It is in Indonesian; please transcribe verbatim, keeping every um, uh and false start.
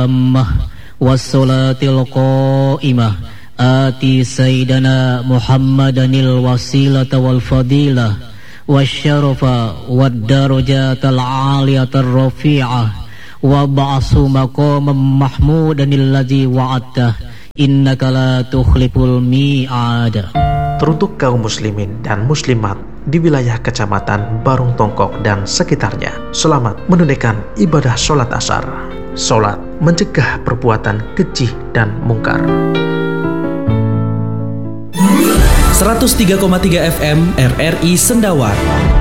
tammah wassalatil qa'imah ati sayyidana Muhammadanil wasilata wal fadilah wasyarafa wad darajatal aliyatar rafi'ah wa ba'su maqamam mahmudanil ladzi wa'adta innaka la tukhliful mi'ad. Teruntuk kaum muslimin dan muslimat di wilayah Kecamatan Barung Tongkok dan sekitarnya, selamat menunaikan ibadah sholat asar. Sholat mencegah perbuatan keji dan mungkar. seratus tiga koma tiga F M R R I Sendawar.